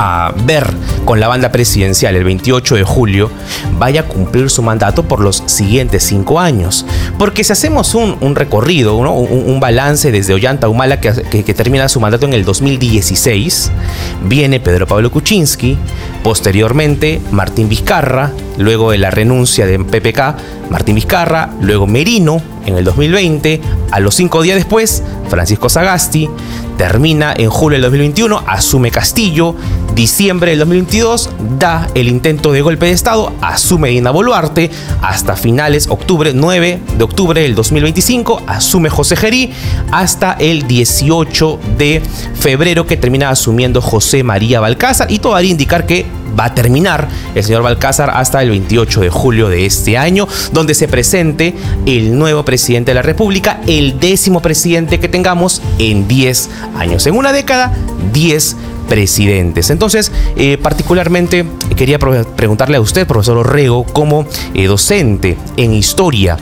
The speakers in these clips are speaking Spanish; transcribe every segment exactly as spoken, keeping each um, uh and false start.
a ver con la banda presidencial el veintiocho de julio vaya a cumplir su mandato por los siguientes cinco años. Porque si hacemos un, un recorrido, ¿no? un, un balance desde Ollanta Humala, que, que, que termina su mandato en el dos mil dieciséis, viene Pedro Pablo Kuczynski, posteriormente Martín Vizcarra, luego de la renuncia de P P K, Martín Vizcarra, luego Merino en el dos mil veinte, a los cinco días después, Francisco Sagasti, termina en julio del dos mil veintiuno, asume Castillo, diciembre del dos mil veintidós, da el intento de golpe de Estado, asume Dina Boluarte, hasta finales, octubre, nueve de octubre del dos mil veinticinco, asume José Gerí, hasta el dieciocho de febrero, que termina asumiendo José María Balcázar, y todo haría indicar que va a terminar el señor Balcázar hasta el veintiocho de julio de este año, donde se presente el nuevo presidente de la República, el décimo presidente que tengamos en diez años. En una década, diez presidentes. Entonces, eh, particularmente quería preguntarle a usted, profesor Orrego, como eh, docente en historia,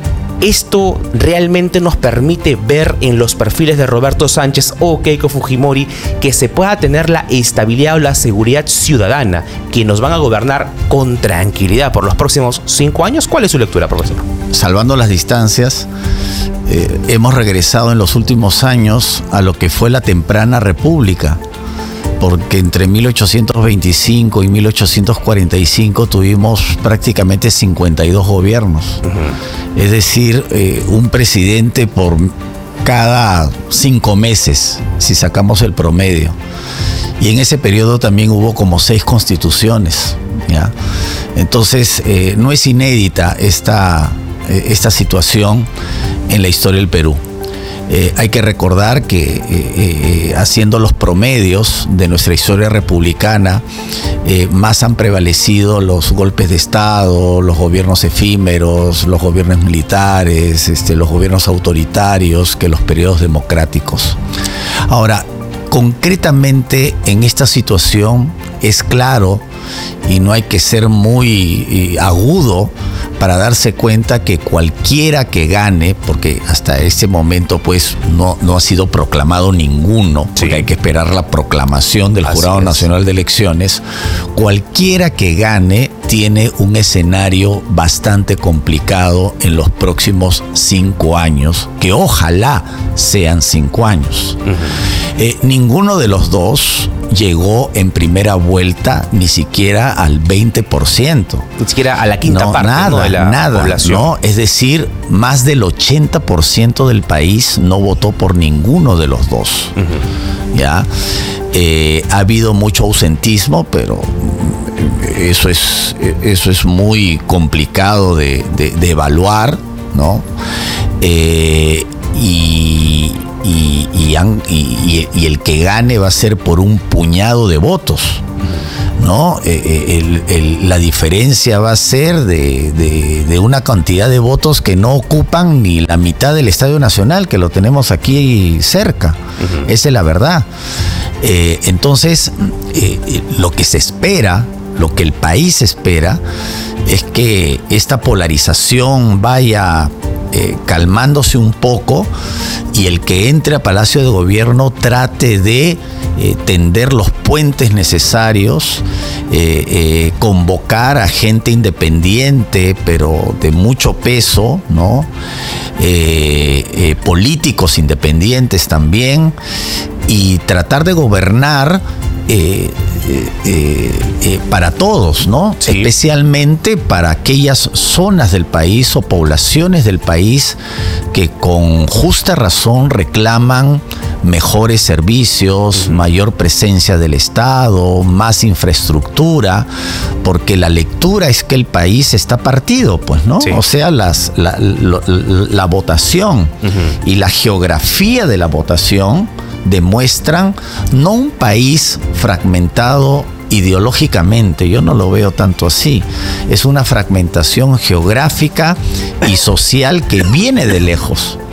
¿esto realmente nos permite ver en los perfiles de Roberto Sánchez o Keiko Fujimori que se pueda tener la estabilidad o la seguridad ciudadana, que nos van a gobernar con tranquilidad por los próximos cinco años? ¿Cuál es su lectura, profesor? Salvando las distancias, eh, hemos regresado en los últimos años a lo que fue la temprana república, porque entre mil ochocientos veinticinco y mil ochocientos cuarenta y cinco tuvimos prácticamente cincuenta y dos gobiernos. Uh-huh. Es decir, eh, un presidente por cada cinco meses, si sacamos el promedio. Y en ese periodo también hubo como seis constituciones, ¿ya? Entonces, eh, no es inédita esta, eh, esta situación en la historia del Perú. Eh, hay que recordar que eh, eh, haciendo los promedios de nuestra historia republicana, eh, más han prevalecido los golpes de Estado, los gobiernos efímeros, los gobiernos militares, este, los gobiernos autoritarios que los periodos democráticos. Ahora, concretamente en esta situación es claro, y no hay que ser muy eh, agudo para darse cuenta que cualquiera que gane, porque hasta este momento pues no, no ha sido proclamado ninguno, porque sí, hay que esperar la proclamación del Jurado Nacional de Elecciones, cualquiera que gane tiene un escenario bastante complicado en los próximos cinco años, que ojalá sean cinco años. Uh-huh. Eh, ninguno de los dos llegó en primera vuelta ni siquiera al veinte por ciento. Ni siquiera a la quinta no, parte nada, ¿no? de la nada, población. No, es decir, más del ochenta por ciento del país no votó por ninguno de los dos. Uh-huh. ¿Ya? Eh, ha habido mucho ausentismo, pero eso es, eso es muy complicado de, de, de evaluar, ¿no? Eh, y, y, y, han, y, y el que gane va a ser por un puñado de votos, ¿no? Eh, el, el, la diferencia va a ser de, de, de una cantidad de votos que no ocupan ni la mitad del Estadio Nacional, que lo tenemos aquí cerca. Uh-huh. Esa es la verdad. Eh, entonces, eh, lo que se espera, lo que el país espera, es que esta polarización vaya eh, calmándose un poco y el que entre a Palacio de Gobierno trate de eh, tender los puentes necesarios, eh, eh, convocar a gente independiente, pero de mucho peso, ¿no? Eh, eh, políticos independientes también, y tratar de gobernar eh, eh, eh, eh, para todos, ¿no? Sí. Especialmente para aquellas zonas del país o poblaciones del país que con justa razón reclaman mejores servicios, uh-huh. mayor presencia del Estado, más infraestructura, porque la lectura es que el país está partido, pues, ¿no? Sí. O sea, las, la, la, la, la votación uh-huh. y la geografía de la votación demuestran no un país fragmentado ideológicamente, yo no lo veo tanto así, es una fragmentación geográfica y social que viene de lejos,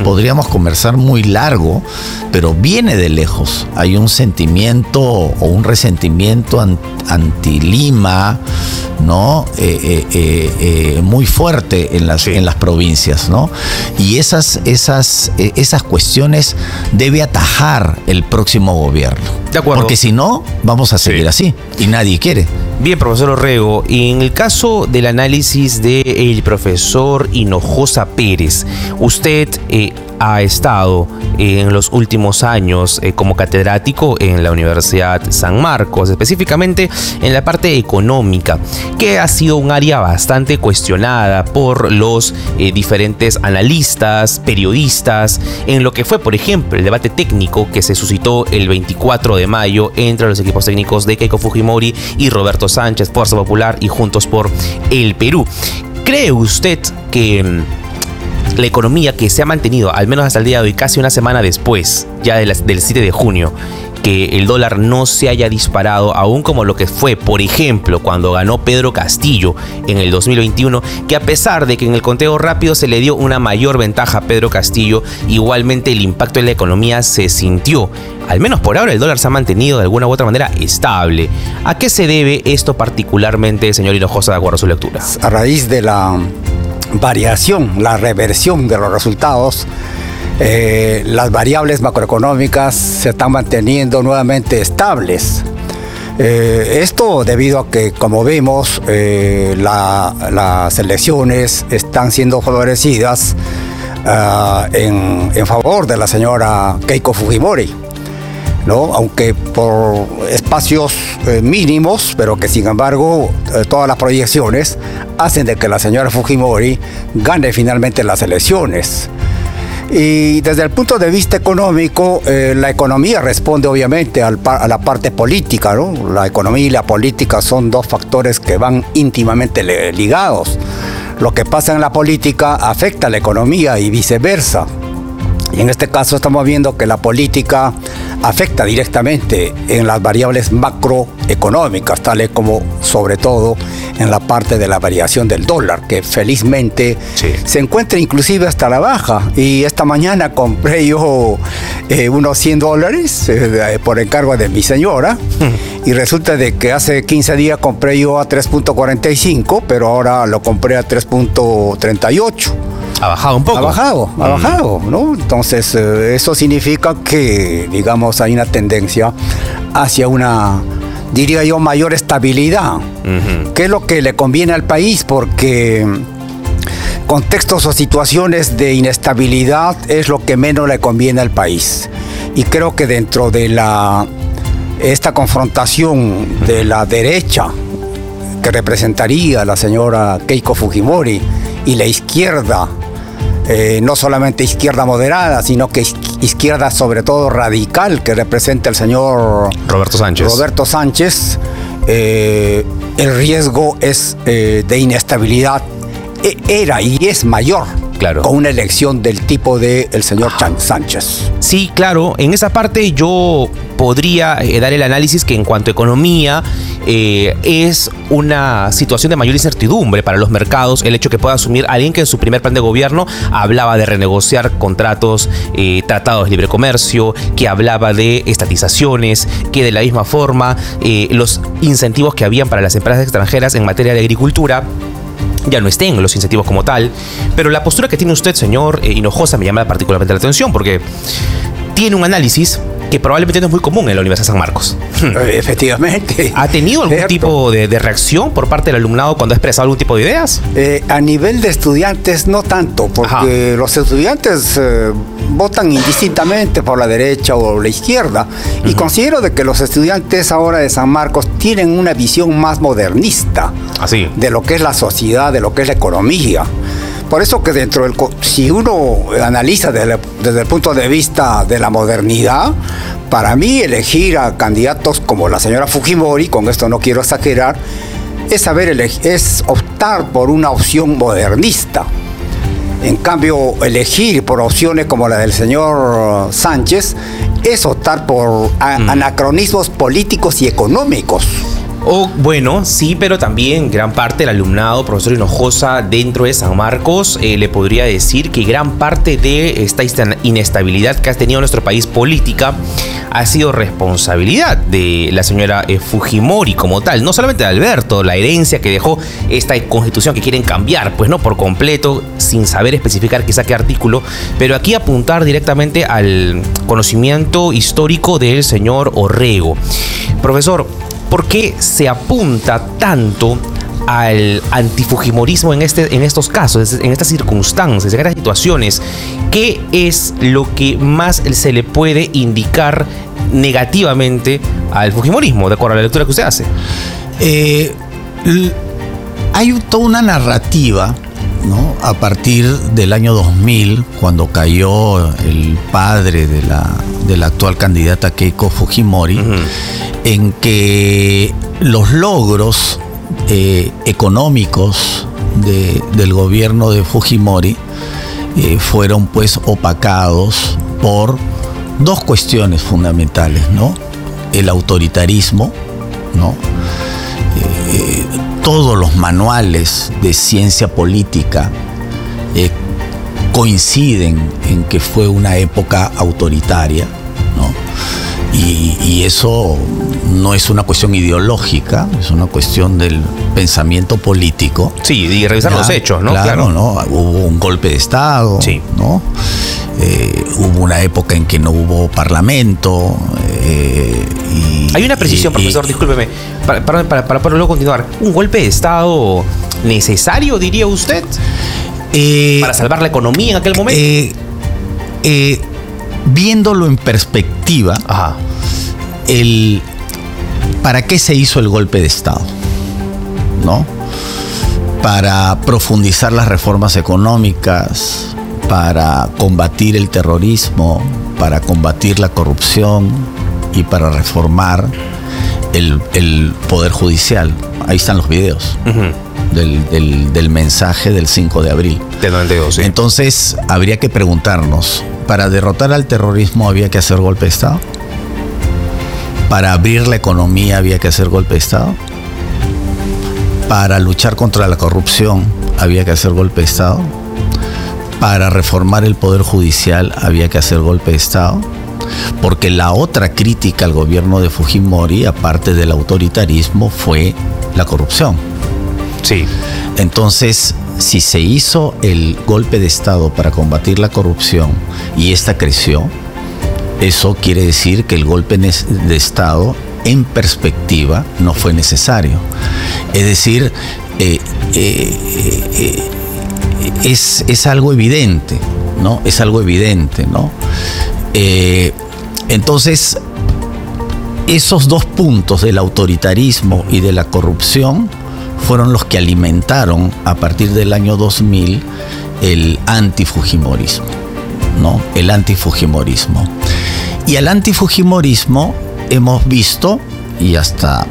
podríamos conversar muy largo, pero viene de lejos. Hay un sentimiento o un resentimiento an, anti-Lima, ¿no? Eh, eh, eh, eh, muy fuerte en las, sí. en las provincias, ¿no? Y esas, esas, eh, esas cuestiones debe atajar el próximo gobierno. De acuerdo. Porque si no, vamos a seguir sí. así y nadie quiere. Bien, profesor Orrego, en el caso del análisis del profesor Hinojosa Pérez, usted eh, ha estado en los últimos años eh, como catedrático en la Universidad San Marcos, específicamente en la parte económica, que ha sido un área bastante cuestionada por los eh, diferentes analistas, periodistas, en lo que fue, por ejemplo, el debate técnico que se suscitó el veinticuatro de mayo entre los equipos técnicos de Keiko Fujimori y Roberto Sánchez, Fuerza Popular y Juntos por el Perú. ¿Cree usted que la economía que se ha mantenido, al menos hasta el día de hoy, casi una semana después, ya de la, del siete de junio, que el dólar no se haya disparado, aún como lo que fue, por ejemplo, cuando ganó Pedro Castillo en el dos mil veintiuno, que a pesar de que en el conteo rápido se le dio una mayor ventaja a Pedro Castillo, igualmente el impacto en la economía se sintió? Al menos por ahora el dólar se ha mantenido de alguna u otra manera estable. ¿A qué se debe esto particularmente, señor Hinojosa, de acuerdo a su lectura? A raíz de la variación, la reversión de los resultados, eh, las variables macroeconómicas se están manteniendo nuevamente estables. Eh, esto debido a que, como vemos, eh, la, las elecciones están siendo favorecidas uh, en, en favor de la señora Keiko Fujimori, ¿no? Aunque por espacios eh, mínimos, pero que sin embargo eh, todas las proyecciones hacen de que la señora Fujimori gane finalmente las elecciones. Y desde el punto de vista económico, eh, la economía responde obviamente al a la parte política, ¿no? La economía y la política son dos factores que van íntimamente ligados. Lo que pasa en la política afecta a la economía y viceversa. Y en este caso estamos viendo que la política afecta directamente en las variables macroeconómicas, tales como sobre todo en la parte de la variación del dólar, que felizmente sí. se encuentra inclusive hasta la baja. Y esta mañana compré yo eh, unos cien dólares eh, por encargo de mi señora, mm. y resulta de que hace quince días compré yo a tres punto cuarenta y cinco, pero ahora lo compré a tres punto treinta y ocho. Ha bajado un poco. Ha bajado, ha mm. bajado, ¿no? Entonces, eh, eso significa que, digamos, hay una tendencia hacia una, diría yo, mayor estabilidad. Uh-huh. Que es lo que le conviene al país, porque contextos o situaciones de inestabilidad es lo que menos le conviene al país. Y creo que dentro de la esta confrontación de la derecha que representaría la señora Keiko Fujimori y la izquierda, Eh, no solamente izquierda moderada, sino que izquierda sobre todo radical, que representa el señor Roberto Sánchez. Roberto Sánchez, eh, el riesgo es eh, de inestabilidad e- era y es mayor. Claro. Con una elección del tipo del de señor Chan- Sánchez. Sí, claro. En esa parte yo podría eh, dar el análisis que en cuanto a economía eh, es una situación de mayor incertidumbre para los mercados el hecho que pueda asumir alguien que en su primer plan de gobierno hablaba de renegociar contratos, eh, tratados de libre comercio, que hablaba de estatizaciones, que de la misma forma eh, los incentivos que habían para las empresas extranjeras en materia de agricultura ya no estén los incentivos como tal. Pero la postura que tiene usted, señor eh, Hinojosa, me llama particularmente la atención porque tiene un análisis que probablemente no es muy común en la Universidad San Marcos. Efectivamente. ¿Ha tenido algún Cierto. tipo de, de reacción por parte del alumnado cuando ha expresado algún tipo de ideas? Eh, a nivel de estudiantes no tanto, porque Ajá. los estudiantes eh, votan indistintamente por la derecha o la izquierda. Uh-huh. Y considero de que los estudiantes ahora de San Marcos tienen una visión más modernista Así. de lo que es la sociedad, de lo que es la economía. Por eso que dentro del, si uno analiza desde, desde el punto de vista de la modernidad, para mí elegir a candidatos como la señora Fujimori, con esto no quiero exagerar, es saber elegir, es optar por una opción modernista. En cambio, elegir por opciones como la del señor Sánchez es optar por a, mm. anacronismos políticos y económicos. O bueno, sí, pero también gran parte del alumnado, profesor Hinojosa, dentro de San Marcos, eh, le podría decir que gran parte de esta inestabilidad que ha tenido nuestro país política ha sido responsabilidad de la señora eh, Fujimori como tal, no solamente de Alberto, la herencia que dejó esta constitución que quieren cambiar, pues no por completo, sin saber especificar quizá qué artículo, pero aquí apuntar directamente al conocimiento histórico del señor Orrego. Profesor, ¿por qué se apunta tanto al antifujimorismo en, este, en estos casos, en estas circunstancias, en estas situaciones? ¿Qué es lo que más se le puede indicar negativamente al fujimorismo, de acuerdo a la lectura que usted hace? Eh, hay toda una narrativa, ¿no? A partir del año dos mil, cuando cayó el padre de la, de la actual candidata Keiko Fujimori, uh-huh. en que los logros eh, económicos de, del gobierno de Fujimori eh, fueron pues opacados por dos cuestiones fundamentales, ¿no? El autoritarismo, ¿no? Eh, todos los manuales de ciencia política eh, coinciden en que fue una época autoritaria, ¿no? Y, y eso no es una cuestión ideológica, es una cuestión del pensamiento político. Sí, y revisar ya, los hechos, ¿no? Claro, claro, ¿no? Hubo un golpe de Estado, sí. ¿no? Eh, hubo una época en que no hubo parlamento. Eh, y, Hay una precisión, y, profesor, y, discúlpeme, para, para, para, para luego continuar. ¿Un golpe de Estado necesario, diría usted? Eh, ¿Para salvar la economía en aquel momento? Eh, eh, viéndolo en perspectiva, Ajá. El, ¿para qué se hizo el golpe de Estado? ¿No? Para profundizar las reformas económicas, para combatir el terrorismo, para combatir la corrupción y para reformar el, el Poder Judicial. Ahí están los videos uh-huh. del, del, del mensaje del cinco de abril. De noventa y dos, sí. Entonces, habría que preguntarnos, ¿para derrotar al terrorismo había que hacer golpe de Estado? ¿Para abrir la economía había que hacer golpe de Estado? ¿Para luchar contra la corrupción había que hacer golpe de Estado? ¿Para reformar el Poder Judicial había que hacer golpe de Estado? Porque la otra crítica al gobierno de Fujimori, aparte del autoritarismo, fue la corrupción. Sí. Entonces, si se hizo el golpe de Estado para combatir la corrupción y esta creció, eso quiere decir que el golpe de Estado, en perspectiva, no fue necesario. Es decir, eh, eh, eh, es, es algo evidente, ¿no? Es algo evidente, ¿no? Eh, entonces, esos dos puntos del autoritarismo y de la corrupción fueron los que alimentaron a partir del año dos mil el antifujimorismo, ¿no? El antifujimorismo. Y al antifujimorismo hemos visto, y hasta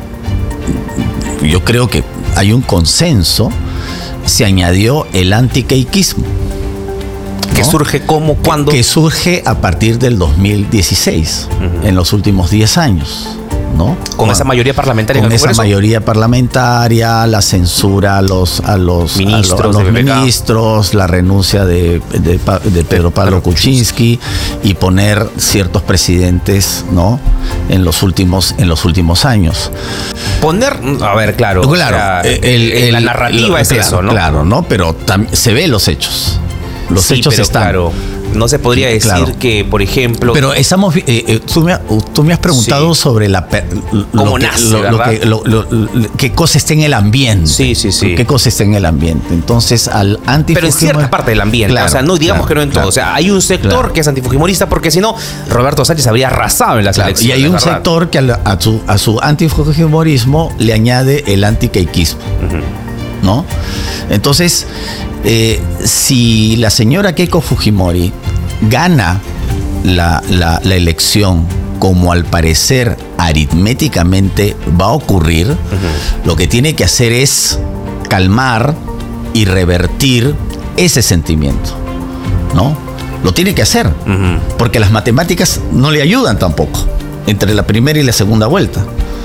yo creo que hay un consenso, se añadió el antiqueiquismo. ¿Que surge cómo, cuándo? Que, que surge a partir del dos mil dieciséis, uh-huh. en los últimos diez años. ¿No? Con bueno, esa mayoría parlamentaria. Con en el esa Congreso. mayoría parlamentaria, la censura a los, a los ministros, a los, a los ministros, la renuncia de, de, de Pedro Pablo Kuczynski y poner ciertos presidentes, ¿no? en los últimos en los últimos años. Poner, a ver, claro, claro, o sea, el, el, la narrativa el, es claro, eso, ¿no? Claro, ¿no? Pero tam, se ve los hechos. Los sí, hechos pero están. Claro. No se podría decir claro. que, por ejemplo... Pero estamos... Eh, eh, tú, me, tú me has preguntado sí. sobre la... ¿Cómo que, nace, lo, lo que, lo, lo, lo, qué cosa está en el ambiente. Sí, sí, sí. ¿Qué cosa está en el ambiente? Entonces, al antifujimorismo... Pero en cierta parte del ambiente. Claro, o sea, no digamos claro, que no en todo. Claro, o sea, hay un sector claro. que es antifujimorista porque si no, Roberto Sánchez habría arrasado en las claro, elecciones. Y hay un ¿verdad? sector que a, a, su, a su antifujimorismo le añade el antiqueiquismo. Uh-huh. ¿No? Entonces... Eh, si la señora Keiko Fujimori gana la, la, la elección como al parecer aritméticamente va a ocurrir, uh-huh. lo que tiene que hacer es calmar y revertir ese sentimiento, ¿no? Lo tiene que hacer, uh-huh. porque las matemáticas no le ayudan tampoco entre la primera y la segunda vuelta.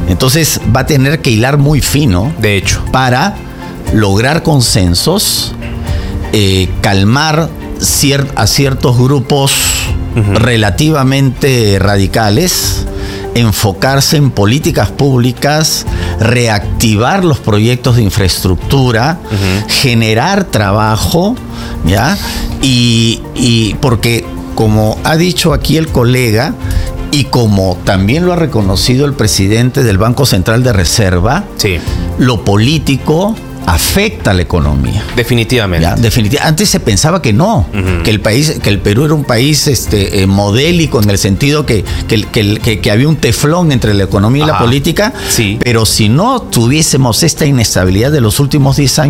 Entonces va a tener que hilar muy fino. De hecho. Para lograr consensos, eh, calmar cier- a ciertos grupos uh-huh. relativamente radicales, enfocarse en políticas públicas, reactivar los proyectos de infraestructura, uh-huh. generar trabajo, ¿ya? Y, y porque, como ha dicho aquí el colega, y como también lo ha reconocido el presidente del Banco Central de Reserva, sí. lo político afecta a la economía. Definitivamente. ¿Ya? Definitiv- Antes se pensaba que no, uh-huh. que el país, que el Perú era un país este, eh, modélico en el sentido que, que, que, que, que había un teflón entre la economía y Ajá. la política, sí. pero si no tuviésemos esta inestabilidad de los últimos diez años,